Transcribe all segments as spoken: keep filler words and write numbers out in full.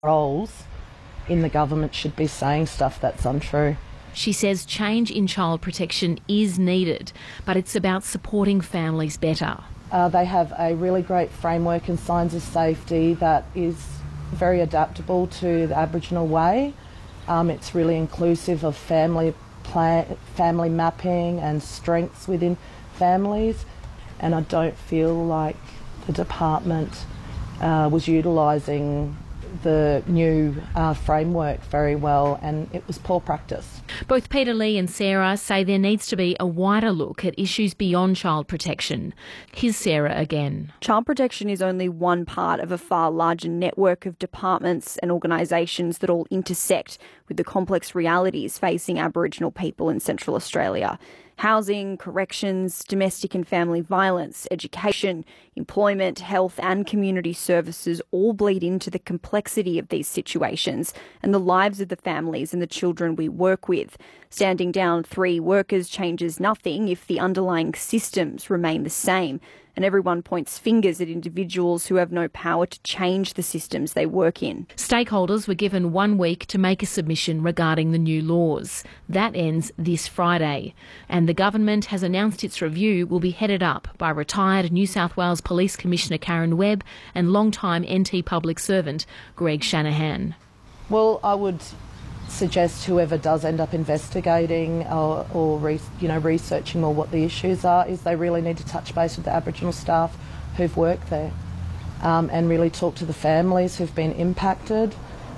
roles in the government should be saying stuff that's untrue. She says change in child protection is needed, but it's about supporting families better. Uh, they have a really great framework in signs of safety that is very adaptable to the Aboriginal way. Um, it's really inclusive of family plan, family mapping and strengths within families, and I don't feel like the department uh, was utilising the new uh, framework very well, and it was poor practice. Both Peter Lee and Sarah say there needs to be a wider look at issues beyond child protection. Here's Sarah again. Child protection is only one part of a far larger network of departments and organisations that all intersect with the complex realities facing Aboriginal people in Central Australia. Housing, corrections, domestic and family violence, education, employment, health and community services all bleed into the complexity of these situations and the lives of the families and the children we work with. Standing down three workers changes nothing if the underlying systems remain the same, and everyone points fingers at individuals who have no power to change the systems they work in. Stakeholders were given one week to make a submission regarding the new laws. That ends this Friday, and the government has announced its review will be headed up by retired New South Wales Police Commissioner Karen Webb and long-time N T public servant Greg Shanahan. Well, I would suggest whoever does end up investigating or, or re, you know, researching more what the issues are is they really need to touch base with the Aboriginal staff who've worked there um, and really talk to the families who've been impacted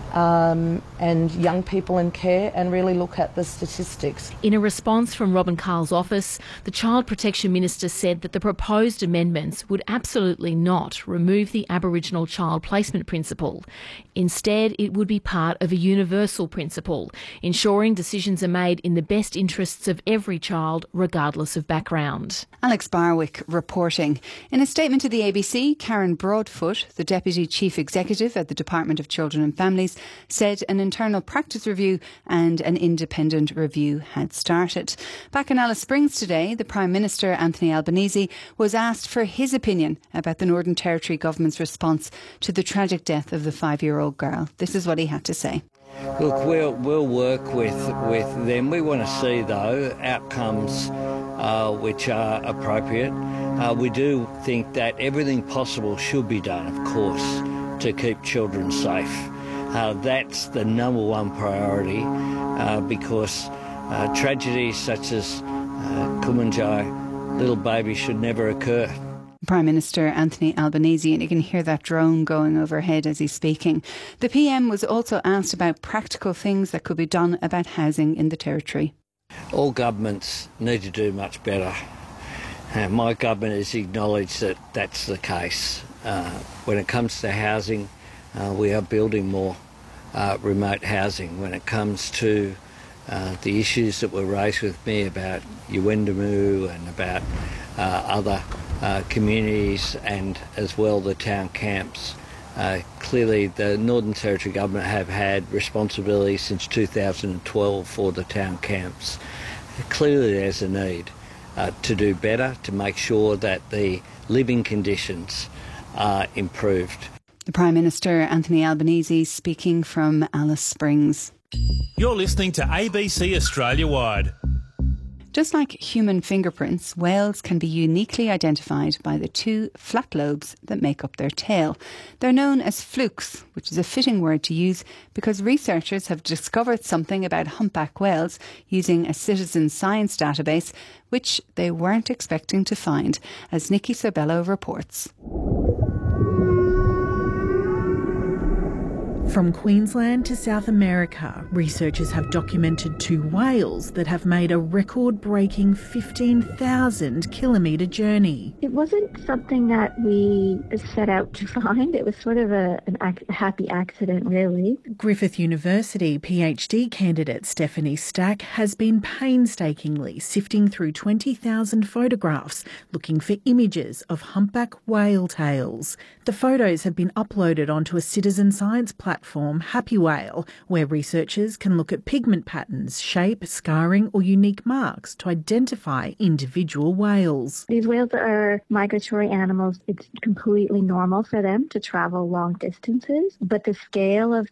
um, and young people in care, and really look at the statistics. In a response from Robin Carl's office, the Child Protection Minister said that the proposed amendments would absolutely not remove the Aboriginal child placement principle. Instead, it would be part of a universal principle, ensuring decisions are made in the best interests of every child, regardless of background. Alex Barwick reporting. In a statement to the A B C, Karen Broadfoot, the Deputy Chief Executive at the Department of Children and Families, said an internal practice review and an independent review had started. Back in Alice Springs today, the Prime Minister, Anthony Albanese, was asked for his opinion about the Northern Territory Government's response to the tragic death of the five-year-old girl. This is what he had to say. Look, we'll, we'll work with, with them. We want to see, though, outcomes uh, which are appropriate. Uh, we do think that everything possible should be done, of course, to keep children safe. Uh, that's the number one priority uh, because uh, tragedies such as uh, Kumanjai, little baby, should never occur. Prime Minister Anthony Albanese, and you can hear that drone going overhead as he's speaking. The P M was also asked about practical things that could be done about housing in the Territory. All governments need to do much better. Uh, my government has acknowledged that that's the case. Uh, when it comes to housing, uh, we are building more uh, remote housing. When it comes to uh, the issues that were raised with me about Yuendamu and about uh, other Uh, communities and as well the town camps. Uh, clearly the Northern Territory Government have had responsibility since two thousand twelve for the town camps. Clearly there's a need uh, to do better, to make sure that the living conditions are improved. The Prime Minister, Anthony Albanese, speaking from Alice Springs. You're listening to A B C Australia Wide. Just like human fingerprints, whales can be uniquely identified by the two flat lobes that make up their tail. They're known as flukes, which is a fitting word to use because researchers have discovered something about humpback whales using a citizen science database, which they weren't expecting to find, as Nikki Sobello reports. From Queensland to South America, researchers have documented two whales that have made a record-breaking fifteen thousand kilometre journey. It wasn't something that we set out to find. It was sort of a, an ac- a happy accident, really. Griffith University PhD candidate Stephanie Stack has been painstakingly sifting through twenty thousand photographs looking for images of humpback whale tails. The photos have been uploaded onto a citizen science platform platform Happy Whale, where researchers can look at pigment patterns, shape, scarring or unique marks to identify individual whales. These whales are migratory animals. It's completely normal for them to travel long distances, but the scale of